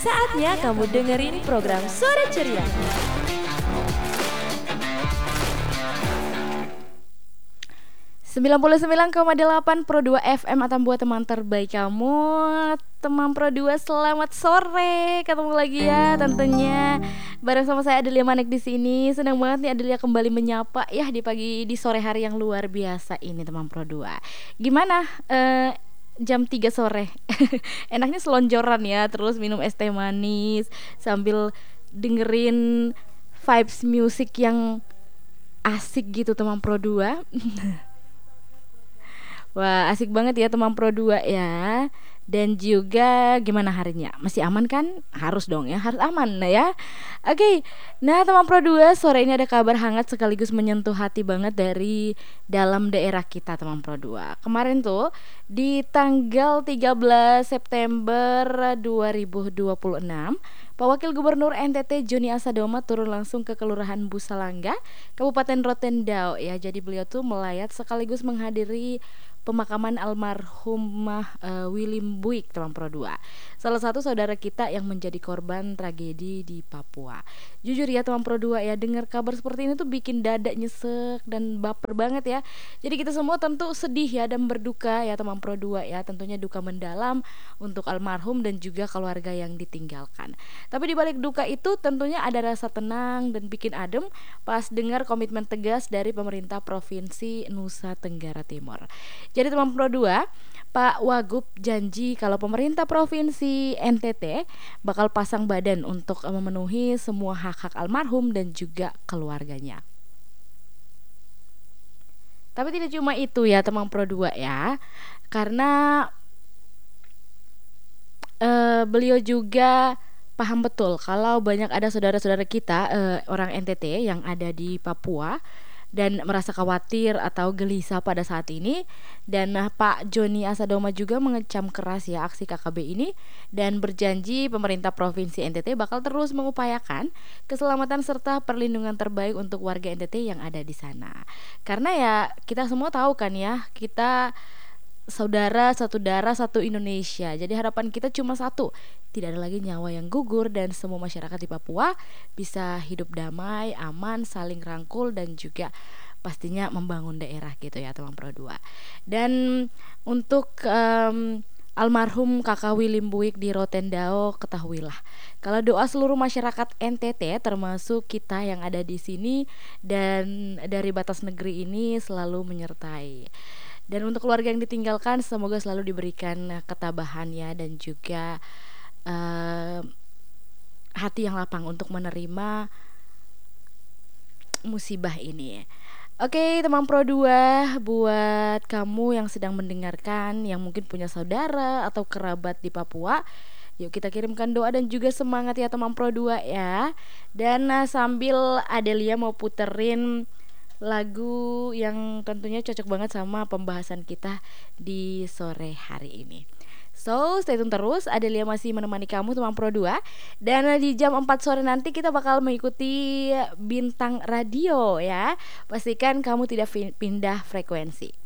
Saatnya kamu dengerin program Sore Ceria. 99,8 Pro 2 FM atau buat teman terbaik kamu. Teman Pro 2, selamat sore. Ketemu lagi ya tentunya bareng sama saya Adelia Manik di sini. Senang banget nih Adelia kembali menyapa ya di sore hari yang luar biasa ini teman Pro 2. Gimana jam 3 sore? Enaknya selonjoran ya, terus minum es teh manis sambil dengerin vibes musik yang asik gitu teman Pro 2. Wah, asik banget ya teman Pro 2 ya. Dan juga gimana harinya? Masih aman kan? Harus dong ya, harus aman nah ya. Oke. Nah, teman Pro 2, sore ini ada kabar hangat sekaligus menyentuh hati banget dari dalam daerah kita teman Pro 2. Kemarin tuh di tanggal 13 September 2026, Pak Wakil Gubernur NTT Joni Asadoma turun langsung ke Kelurahan Busalangga, Kabupaten Rotendao ya. Jadi beliau tuh melayat sekaligus menghadiri pemakaman almarhumah Wilim Buik teman Pro 2. Salah satu saudara kita yang menjadi korban tragedi di Papua. Jujur ya teman Pro 2 ya, dengar kabar seperti ini tuh bikin dada nyesek dan baper banget ya. Jadi kita semua tentu sedih ya dan berduka ya teman Pro 2 ya. Tentunya duka mendalam untuk almarhum dan juga keluarga yang ditinggalkan. Tapi di balik duka itu tentunya ada rasa tenang dan bikin adem pas dengar komitmen tegas dari pemerintah Provinsi Nusa Tenggara Timur. Jadi teman Pro 2, Pak Wagub janji kalau pemerintah Provinsi NTT bakal pasang badan untuk memenuhi semua hak-hak almarhum dan juga keluarganya. Tapi tidak cuma itu ya teman Pro 2 ya. Karena beliau juga paham betul kalau banyak ada saudara-saudara kita orang NTT yang ada di Papua dan merasa khawatir atau gelisah pada saat ini. Dan Pak Joni Asadoma juga mengecam keras ya aksi KKB ini dan berjanji pemerintah Provinsi NTT bakal terus mengupayakan keselamatan serta perlindungan terbaik untuk warga NTT yang ada di sana. Karena ya kita semua tahu kan ya, kita saudara satu darah satu Indonesia. Jadi harapan kita cuma satu, tidak ada lagi nyawa yang gugur dan semua masyarakat di Papua bisa hidup damai, aman, saling rangkul dan juga pastinya membangun daerah gitu ya teman Pro 2. Dan untuk almarhum Kakak Wilim Buik di Rotendao, ketahuilah kalau doa seluruh masyarakat NTT termasuk kita yang ada di sini dan dari batas negeri ini selalu menyertai. Dan untuk keluarga yang ditinggalkan semoga selalu diberikan ketabahan ya dan juga hati yang lapang untuk menerima musibah ini. Oke teman Pro 2, buat kamu yang sedang mendengarkan yang mungkin punya saudara atau kerabat di Papua, yuk kita kirimkan doa dan juga semangat ya teman Pro 2 ya. Dan sambil Adelia mau puterin lagu yang tentunya cocok banget sama pembahasan kita di sore hari ini. So, stay tune terus, Adelia masih menemani kamu teman Pro 2. Dan di jam 4 sore nanti kita bakal mengikuti Bintang Radio ya. Pastikan kamu tidak pindah frekuensi.